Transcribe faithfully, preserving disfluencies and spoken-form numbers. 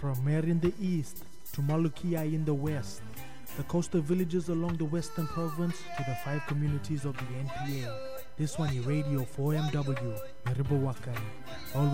From Mer in the east to Malukia in the west, the coastal villages along the western province to the five communities of the N P A. This one is Radio four M W, Meribawakani.